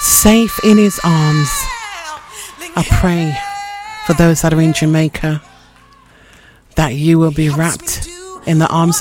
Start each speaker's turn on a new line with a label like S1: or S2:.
S1: safe in his arms. I pray for those that are in Jamaica that you will be wrapped in the arms